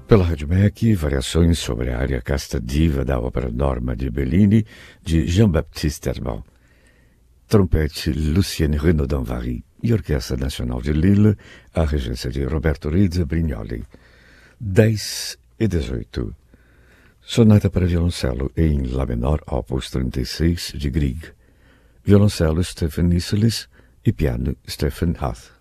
Pela Rádio MEC, variações sobre a área casta diva da ópera Norma de Bellini, de Jean-Baptiste Herman. Trompete Lucienne Renaudin-Vary e Orquestra Nacional de Lille, a regência de Roberto Rizzo Brignoli. 10 e 18. Sonata para violoncelo em Lá menor, opus 36, de Grieg. Violoncelo Stefan Nisselis e piano Stefan Hath.